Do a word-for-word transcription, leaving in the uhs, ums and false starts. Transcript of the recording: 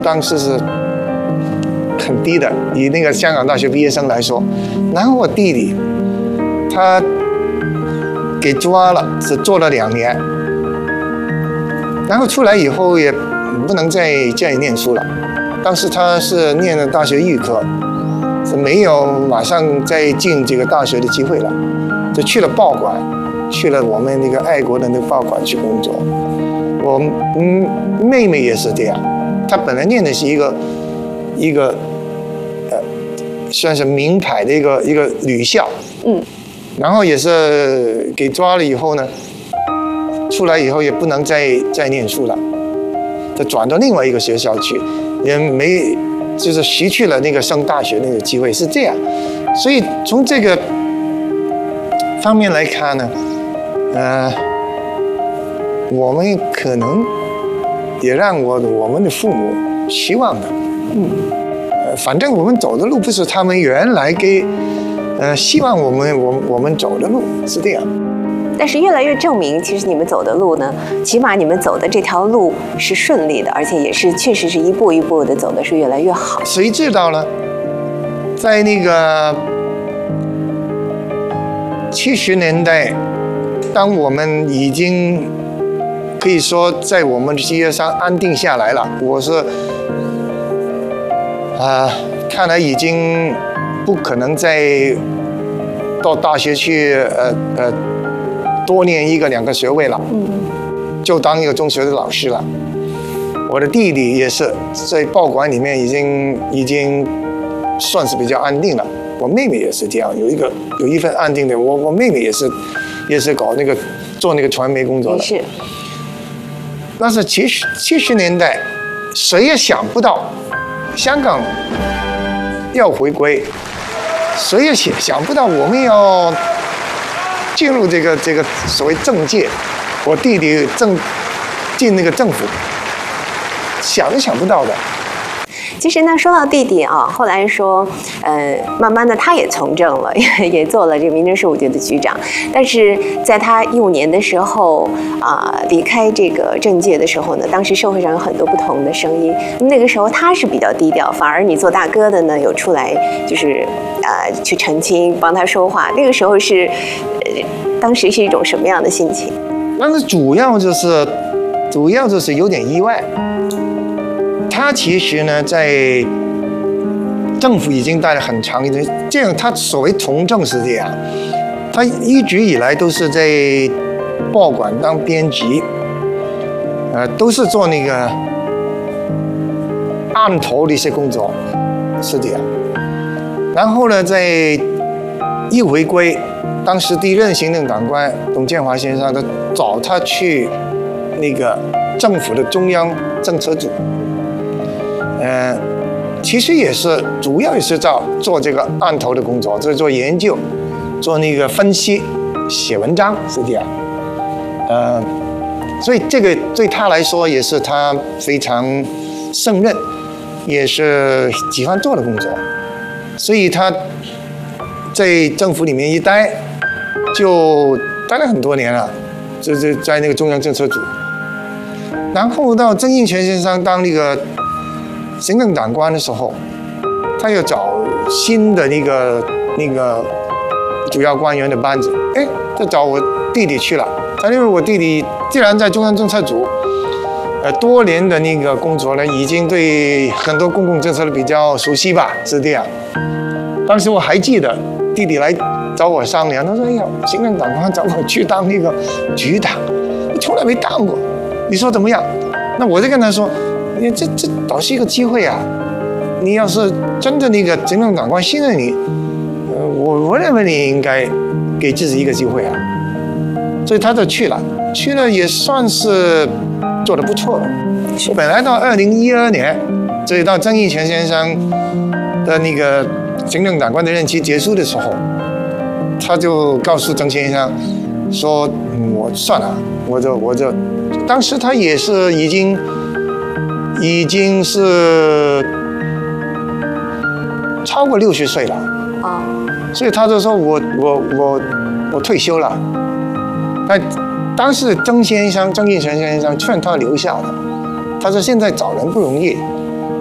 当时是很低的，以那个香港大学毕业生来说。然后我弟弟他给抓了，只做了两年，然后出来以后也不能再再念书了。当时他是念的大学预科，是没有马上再进这个大学的机会了，就去了报馆，去了我们那个爱国的那个报馆去工作。我嗯妹妹也是这样，她本来念的是一个一个呃算是名牌的一个一个女校，嗯，然后也是给抓了以后呢，出来以后也不能再再念书了，就转到另外一个学校去，也没就是失去了那个上大学那个机会，是这样。所以从这个方面来看呢，呃，我们可能也让我我们的父母希望的，嗯，呃，反正我们走的路不是他们原来给，呃，希望我们我我们走的路，是这样。 但是越来越证明，其实你们走的路呢，起码你们走的这条路是顺利的，而且也是确实是一步一步的走的是越来越好。 谁知道呢？在那个七十年代，当我们已经可以说在我们的事业上安定下来了，我是啊、呃，看来已经不可能再到大学去呃呃。多念一个两个学位了，就当一个中学的老师了。我的弟弟也是在报馆里面已经已经算是比较安定了。我妹妹也是这样，有一个有一份安定的。我我妹妹也是也是搞那个做那个传媒工作的。 是。 但是七十七十年代，谁也想不到香港要回归，谁也想想不到我们要进入这个这个所谓政界，我弟弟正进那个政府，想都想不到的。 其实呢，说到弟弟啊，后来说，呃，慢慢的他也从政了，也也做了这个民政事务局的局长。但是在他一五年的时候啊、呃，离开这个政界的时候呢，当时社会上有很多不同的声音。那个时候他是比较低调，反而你做大哥的呢，有出来就是呃去澄清，帮他说话。那个时候是，呃，当时是一种什么样的心情？ 但是主要就是，主要就是有点意外。他其实呢，在政府已经待了很长一段，这样他所谓从政是这样，他一直以来都是在报馆当编辑，呃，都是做那个案头的一些工作，是这样。然后呢，在一回归，当时第一任行政长官董建华先生，他找他去那个政府的中央政策组。呃，其实也是主要也是做做这个案头的工作，就是做研究，做那个分析，写文章是这样。呃，所以这个对他来说也是他非常胜任，也是喜欢做的工作。所以他在政府里面一待，就待了很多年了，就是在那个中央政策组。然后到曾荫权先生当那个行政长官的时候，他又找新的那个那个主要官员的班子，哎，就找我弟弟去了。他因为我弟弟既然在中央政策组，呃，多年的那个工作呢，已经对很多公共政策比较熟悉吧，是这样。当时我还记得弟弟来找我商量，他说：“哎呀，行政长官找我去当那个局长，我从来没当过，你说怎么样？”那我就跟他说。你这这倒是一个机会啊！你要是真的那个行政长官信任你，呃，我我认为你应该给自己一个机会啊。所以他就去了，去了也算是做得不错的。本来到二零一二年，所以到曾荫权先生的那个行政长官的任期结束的时候，他就告诉曾先生说：“嗯、我算了，我就我就，当时他也是已经。”已经是超过六十岁了啊，所以他就说我我我我退休了。那当时曾先生曾荫权先生劝他留下的，他说现在找人不容易，